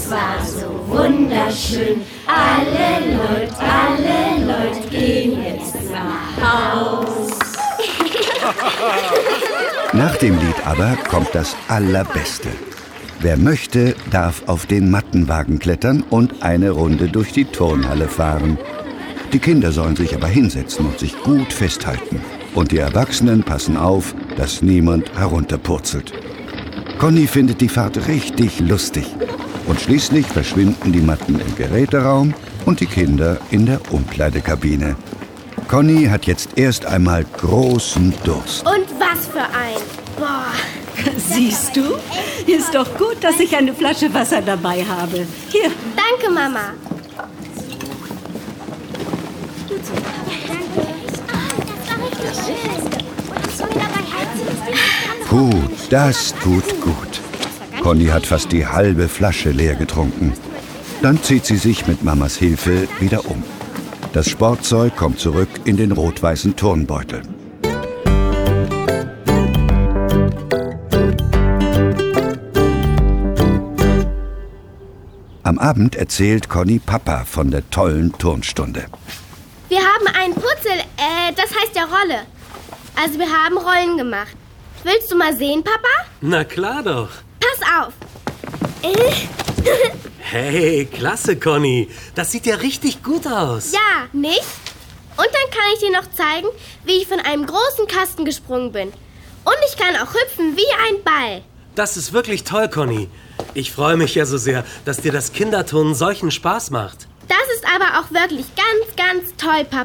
war so wunderschön. Alle Leute gehen jetzt nach Haus. Nach dem Lied aber kommt das Allerbeste. Wer möchte, darf auf den Mattenwagen klettern und eine Runde durch die Turnhalle fahren. Die Kinder sollen sich aber hinsetzen und sich gut festhalten. Und die Erwachsenen passen auf, dass niemand herunterpurzelt. Conny findet die Fahrt richtig lustig. Und schließlich verschwinden die Matten im Geräteraum und die Kinder in der Umkleidekabine. Conny hat jetzt erst einmal großen Durst. Und was für ein. Boah. Siehst du? Ist doch gut, dass ich eine Flasche Wasser dabei habe. Hier. Danke, Mama. Gut, das tut gut. Conny hat fast die halbe Flasche leer getrunken. Dann zieht sie sich mit Mamas Hilfe wieder um. Das Sportzeug kommt zurück in den rot-weißen Turnbeutel. Am Abend erzählt Conny Papa von der tollen Turnstunde. Wir haben einen Putzel, das heißt ja Rolle. Also wir haben Rollen gemacht. Willst du mal sehen, Papa? Na klar doch. Pass auf. Hey, klasse, Conny. Das sieht ja richtig gut aus. Ja, nicht? Und dann kann ich dir noch zeigen, wie ich von einem großen Kasten gesprungen bin. Und ich kann auch hüpfen wie ein Ball. Das ist wirklich toll, Conny. Ich freue mich ja so sehr, dass dir das Kinderturnen solchen Spaß macht. Das ist aber auch wirklich ganz, ganz toll, Papa.